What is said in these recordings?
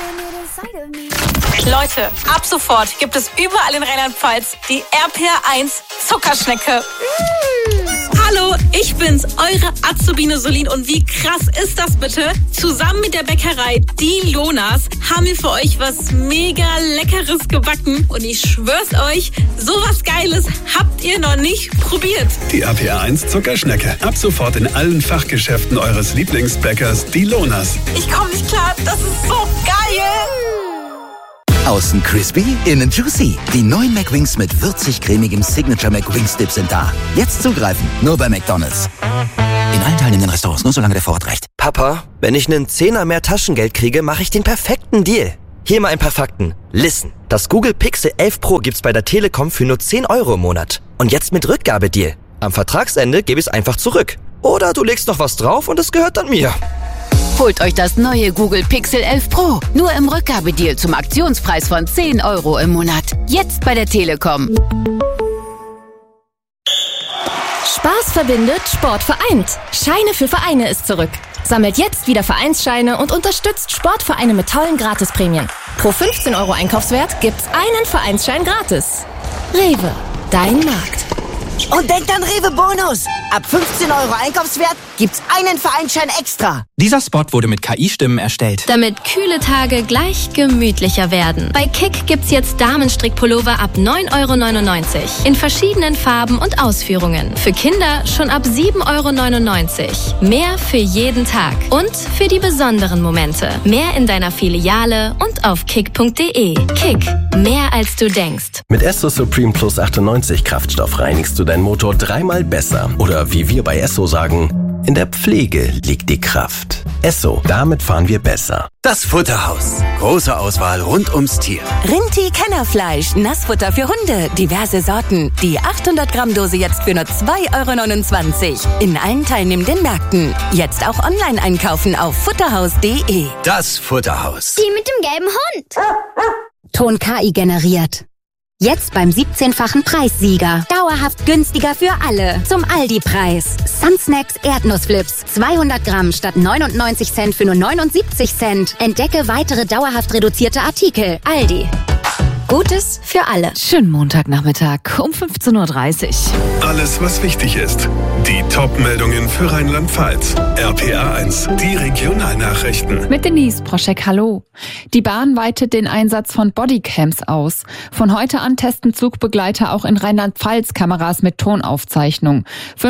Leute, ab sofort gibt es überall in Rheinland-Pfalz die RPR1 Zuckerschnecke. Hallo, ich bin's, eure Azubine Solin. Und wie krass ist das bitte? Zusammen mit der Bäckerei Die Lonas haben wir für euch was mega Leckeres gebacken. Und ich schwör's euch, sowas Geiles habt ihr noch nicht probiert. Die RPR1 Zuckerschnecke. Ab sofort in allen Fachgeschäften eures Lieblingsbäckers Die Lonas. Ich komme nicht klar, das ist so geil. Außen crispy, innen juicy. Die neuen McWings mit würzig-cremigem Signature McWings Dip sind da. Jetzt zugreifen, nur bei McDonald's. In allen teilnehmenden Restaurants, nur solange der Vorrat reicht. Papa, wenn ich einen Zehner mehr Taschengeld kriege, mache ich den perfekten Deal. Hier mal ein paar Fakten. Listen, das Google Pixel 11 Pro gibt's bei der Telekom für nur 10 € im Monat. Und jetzt mit Rückgabedeal. Am Vertragsende gebe ich es einfach zurück. Oder du legst noch was drauf und es gehört dann mir. Holt euch das neue Google Pixel 11 Pro. Nur im Rückgabedeal zum Aktionspreis von 10 € im Monat. Jetzt bei der Telekom. Spaß verbindet, Sport vereint. Scheine für Vereine ist zurück. Sammelt jetzt wieder Vereinsscheine und unterstützt Sportvereine mit tollen Gratisprämien. Pro 15 € Einkaufswert gibt's einen Vereinsschein gratis. Rewe, dein Markt. Und denkt an Rewe Bonus. Ab 15 € Einkaufswert gibt's einen Vereinsschein extra. Dieser Spot wurde mit KI-Stimmen erstellt. Damit kühle Tage gleich gemütlicher werden. Bei Kick gibt's jetzt Damenstrickpullover ab 9,99 € in verschiedenen Farben und Ausführungen. Für Kinder schon ab 7,99 €. Mehr für jeden Tag und für die besonderen Momente. Mehr in deiner Filiale und auf kick.de. Kick, mehr als du denkst. Mit Esso Supreme Plus 98 Kraftstoff reinigst du deinen Motor 3-mal besser. Oder wie wir bei Esso sagen, in der Pflege liegt die Kraft. Esso, damit fahren wir besser. Das Futterhaus. Große Auswahl rund ums Tier. Rinti-Kennerfleisch, Nassfutter für Hunde, diverse Sorten. Die 800 Gramm Dose jetzt für nur 2,29 € in allen teilnehmenden Märkten. Jetzt auch online einkaufen auf futterhaus.de. Das Futterhaus. Die mit dem gelben Hund. Ton KI generiert. Jetzt beim 17-fachen Preissieger. Dauerhaft günstiger für alle. Zum Aldi-Preis. Sunsnacks Erdnussflips. 200 Gramm statt 99 Cent für nur 79 Cent. Entdecke weitere dauerhaft reduzierte Artikel. Aldi. Gutes für alle. Schönen Montagnachmittag um 15:30 Uhr. Alles, was wichtig ist. Die Top-Meldungen für Rheinland-Pfalz. RPR1, die Regionalnachrichten. Mit Denise Proschek, hallo. Die Bahn weitet den Einsatz von Bodycams aus. Von heute an testen Zugbegleiter auch in Rheinland-Pfalz Kameras mit Tonaufzeichnung.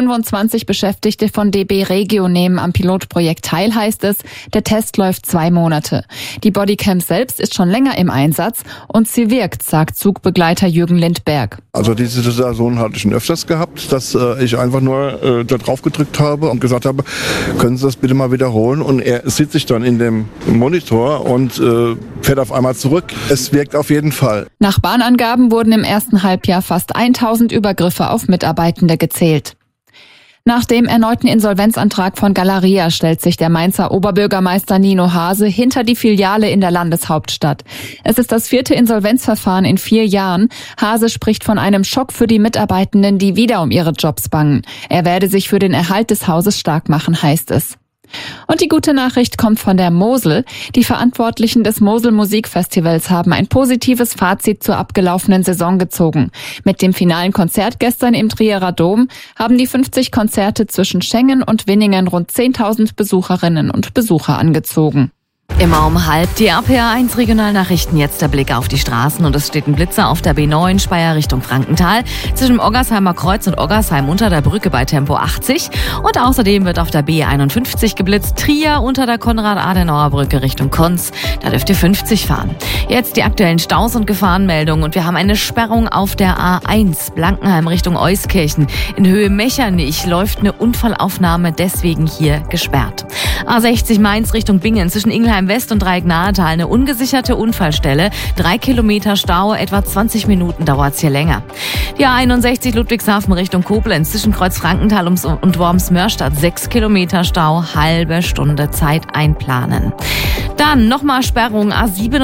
25 Beschäftigte von DB Regio nehmen am Pilotprojekt teil, heißt es. Der Test läuft 2 Monate. Die Bodycam selbst ist schon länger im Einsatz und sie wirkt, sagt Zugbegleiter Jürgen Lindberg. Also diese Situation hatte ich schon öfters gehabt, dass ich einfach nur da drauf gedrückt habe und gesagt habe, können Sie das bitte mal wiederholen? Und er sieht sich dann in dem Monitor und fährt auf einmal zurück. Es wirkt auf jeden Fall. Nach Bahnangaben wurden im ersten Halbjahr fast 1000 Übergriffe auf Mitarbeitende gezählt. Nach dem erneuten Insolvenzantrag von Galeria stellt sich der Mainzer Oberbürgermeister Nino Hase hinter die Filiale in der Landeshauptstadt. Es ist das 4. Insolvenzverfahren in 4 Jahren. Hase spricht von einem Schock für die Mitarbeitenden, die wieder um ihre Jobs bangen. Er werde sich für den Erhalt des Hauses stark machen, heißt es. Und die gute Nachricht kommt von der Mosel. Die Verantwortlichen des Mosel Musikfestivals haben ein positives Fazit zur abgelaufenen Saison gezogen. Mit dem finalen Konzert gestern im Trierer Dom haben die 50 Konzerte zwischen Schengen und Winningen rund 10.000 Besucherinnen und Besucher angezogen. Immer um 12:30 die RPR1 Regionalnachrichten. Jetzt der Blick auf die Straßen und es steht ein Blitzer auf der B9 Speyer Richtung Frankenthal zwischen dem Oggersheimer Kreuz und Oggersheim unter der Brücke bei Tempo 80 und außerdem wird auf der B51 geblitzt Trier unter der Konrad-Adenauer-Brücke Richtung Konz. Da dürft ihr 50 fahren. Jetzt die aktuellen Staus und Gefahrenmeldungen und wir haben eine Sperrung auf der A1 Blankenheim Richtung Euskirchen. In Höhe Mechernich läuft eine Unfallaufnahme, deswegen hier gesperrt. A60 Mainz Richtung Bingen zwischen Ingelheim West und Dreieck-Nahetal eine ungesicherte Unfallstelle. 3 Kilometer Stau, etwa 20 Minuten dauert's hier länger. Die A61 Ludwigshafen Richtung Koblenz zwischen Kreuz-Frankenthal und Worms-Mörstadt 6 Kilometer Stau, halbe Stunde Zeit einplanen. Dann nochmal Sperrung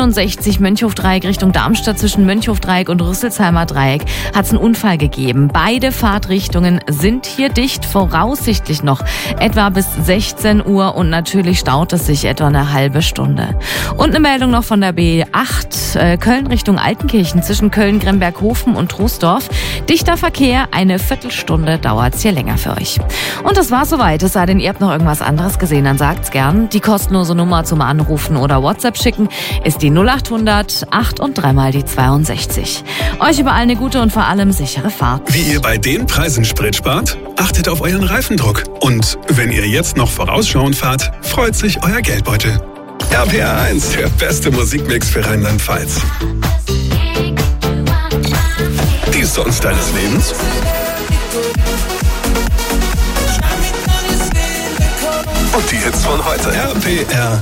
A67 Mönchhof-Dreieck Richtung Darmstadt zwischen Mönchhof-Dreieck und Rüsselsheimer Dreieck hat's einen Unfall gegeben. Beide Fahrtrichtungen sind hier dicht, voraussichtlich noch etwa bis 16 Uhr und natürlich staut es sich etwa eine halbe halbe Stunde. Und eine Meldung noch von der B8, Köln Richtung Altenkirchen zwischen Köln-Gremberghofen und Troisdorf. Dichter Verkehr, eine Viertelstunde dauert's hier länger für euch. Und das war's soweit. Es sei denn, ihr habt noch irgendwas anderes gesehen, dann sagt's gern. Die kostenlose Nummer zum Anrufen oder WhatsApp schicken ist die 0800 8 und 3 mal die 62. Euch überall eine gute und vor allem sichere Fahrt. Wie ihr bei den Preisen Sprit spart? Achtet auf euren Reifendruck. Und wenn ihr jetzt noch vorausschauend fahrt, freut sich euer Geldbeutel. RPA 1, der beste Musikmix für Rheinland-Pfalz. Die Songs deines Lebens? Und die Hits von heute. RPR